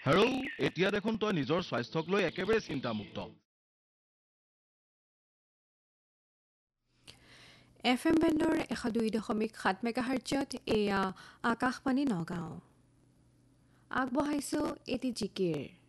হেৰৌ এতিয়া দেখোন তই নিজৰ স্বাস্থ্যক লৈ একেবাৰে চিন্তামুক্ত। FM বেণ্ডৰ 102.7 মেগাহাৰ্টজত এয়া আকাশবাণী নগাঁও। আগবঢ়াইছোঁ এটি জিকিৰ।